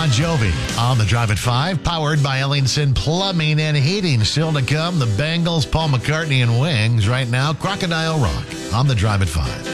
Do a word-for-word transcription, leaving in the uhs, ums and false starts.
Bon Jovi on the Drive at five, powered by Ellingson Plumbing and Heating. Still to come, the Bengals, Paul McCartney and Wings. Right now, Crocodile Rock on the Drive at five.